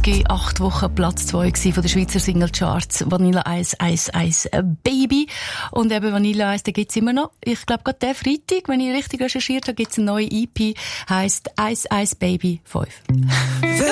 Folge 8 Wochen Platz 2 von der Schweizer Singlecharts. Vanilla Ice, Ice, Ice, Baby. Und eben Vanilla Ice, den gibt's immer noch. Ich glaube, gerade der Freitag, wenn ich richtig recherchiert habe, gibt's eine neue EP, heisst Ice, Ice, Baby 5.